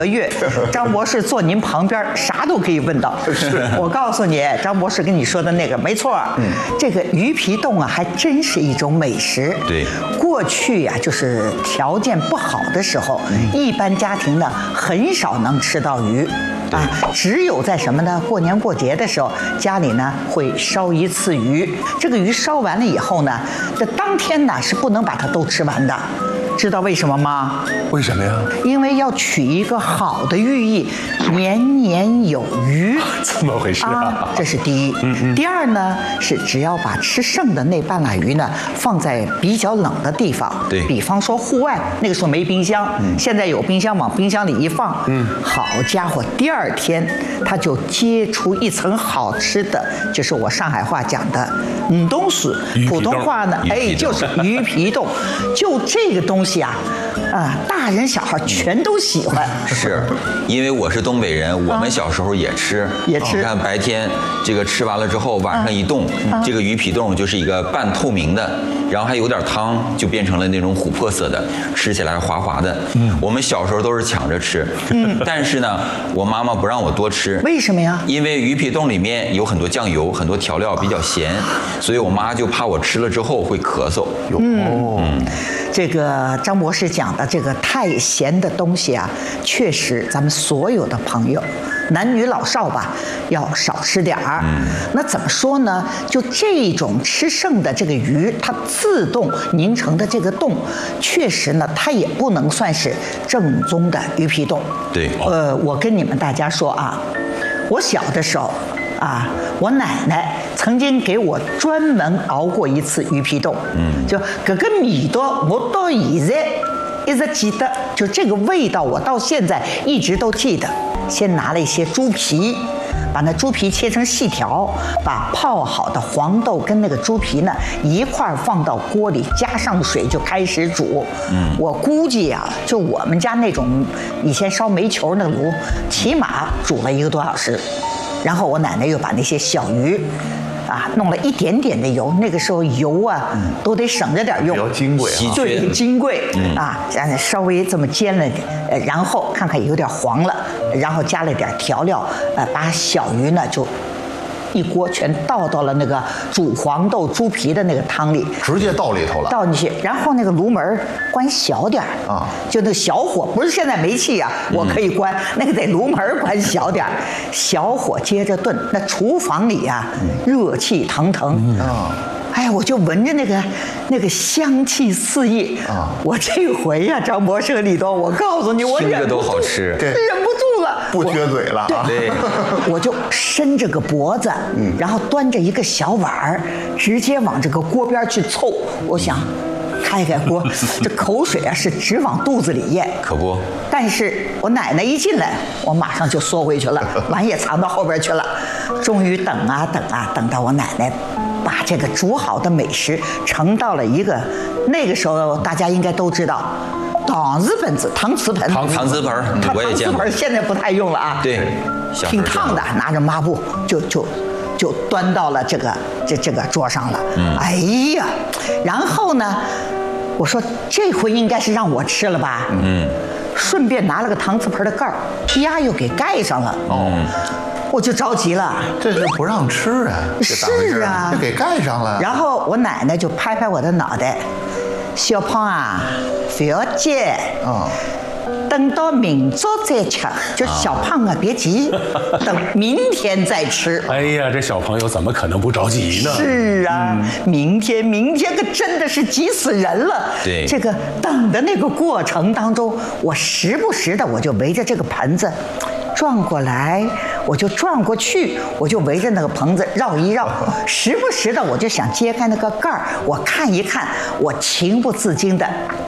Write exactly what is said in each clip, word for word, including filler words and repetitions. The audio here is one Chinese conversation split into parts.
个月，张博士坐您旁边，啥都可以问到。我告诉你，张博士跟你说的那个没错。嗯，这个鱼皮冻啊，还真是一种美食。 对， 过去呀、啊，就是条件不好的时候，嗯、一般家庭呢很少能吃到鱼。啊，只有在什么呢？过年过节的时候，家里呢会烧一次鱼。这个鱼烧完了以后呢，这当天呢是不能把它都吃完的。知道为什么吗？ 为什么呀？ 因为要取一个好的寓意，年年有余。 这么回事啊？ 啊这是第一。嗯嗯。第二呢，是只要把吃剩的那半拉鱼呢放在比较冷的地方， 对， 比方说户外，那个时候没冰箱，嗯、现在有冰箱，往冰箱里一放，嗯，好家伙，第二天它就结出一层好吃的，就是我上海话讲的嗯东西，普通话呢，哎，就是鱼皮冻，就这个东西。啊，啊，大人小孩全都喜欢。 是，因为我是东北人，我们小时候也吃， 也吃。 你看白天这个吃完了之后，晚上一冻，啊、这个鱼皮冻就是一个半透明的，然后还有点汤，就变成了那种琥珀色的，吃起来滑滑的。嗯，我们小时候都是抢着吃。嗯，但是呢，我妈妈不让我多吃。 为什么呀？ 因为鱼皮冻里面有很多酱油，很多调料比较咸，所以我妈就怕我吃了之后会咳嗽。 嗯。嗯这个张博士讲的这个太咸的东西啊，确实咱们所有的朋友，男女老少吧，要少吃点儿。嗯、那怎么说呢？就这种吃剩的这个鱼，它自动凝成的这个冻，确实呢，它也不能算是正宗的鱼皮冻。 对。 呃，我跟你们大家说啊，我小的时候。啊，我奶奶曾经给我专门熬过一次鱼皮冻，嗯，就这个味道，我到现在一直记得，就这个味道，我到现在一直都记得。先拿了一些猪皮，把那猪皮切成细条，把泡好的黄豆跟那个猪皮呢一块儿放到锅里，加上水就开始煮。嗯，我估计啊，就我们家那种以前烧煤球那炉，起码煮了一个多小时。然后我奶奶又把那些小鱼，啊，弄了一点点的油。那个时候油啊，嗯、都得省着点用， 比较金贵啊， 对，金贵、嗯、啊，稍微这么煎了点，呃，然后看看有点黄了，然后加了点调料，呃，把小鱼呢就。一锅全倒到了那个煮黄豆猪皮的那个汤里， 直接倒里头了， 倒进去，然后那个炉门关小点啊，就那个小火，不是现在煤气啊，我可以关，嗯、那个得炉门关小点，小火接着炖。那厨房里啊，嗯、热气腾腾啊。嗯哎呀，我就闻着那个那个香气四溢啊！我这回呀、啊，张博士和李东，我告诉你，我忍不住， 都好吃， 忍不住了， 不撅嘴了啊！ 对， 我就伸着个脖子，嗯，然后端着一个小碗儿，直接往这个锅边去凑。我想开开锅，这口水啊是直往肚子里咽， 可不。 但是我奶奶一进来，我马上就缩回去了，碗也藏到后边去了。终于等啊等啊，等到我奶奶。把这个煮好的美食盛到了一个，那个时候大家应该都知道，搪瓷盆子、搪瓷盆、 搪搪瓷盆，我也见过。 搪瓷盆现在不太用了啊， 对， 挺烫的，拿着抹布就就就端到了这个这这个桌上了。嗯，哎呀，然后呢，我说这回应该是让我吃了吧？嗯，顺便拿了个搪瓷盆的盖儿，呀又给盖上了。哦。我就着急了， 这是不让吃啊！ 是啊， 这给盖上了。 然后我奶奶就拍拍我的脑袋，小胖啊，不要急，嗯，等到明早再吃。就小胖啊，别急，等明天再吃。 哎呀，这小朋友怎么可能不着急呢？ 是啊，嗯、明天，明天可真的是急死人了。 对， 这个等的那个过程当中，我时不时的我就围着这个盆子。转过来，我就转过去，我就围着那个棚子绕一绕，时不时的我就想揭开那个盖儿，我看一看，我情不自禁的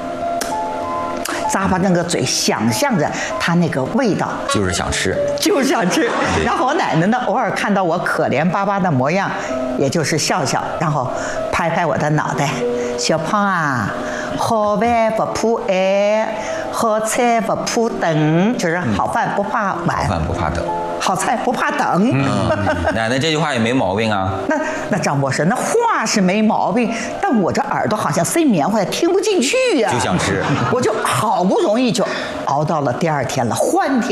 咂巴那个嘴，想象着它那个味道， 就是想吃， 就是想吃。然后我奶奶呢，偶尔看到我可怜巴巴的模样，也就是笑笑，然后拍拍我的脑袋，小胖啊，好饭不怕挨， 好菜不怕等，就是好饭不怕晚， 好饭不怕等， 好菜不怕等。 嗯，奶奶这句话也没毛病啊。 那那张博士，那话是没毛病，但我这耳朵好像塞棉花，听不进去呀、啊， 就想吃， 我就好不容易就熬到了第二天了，欢天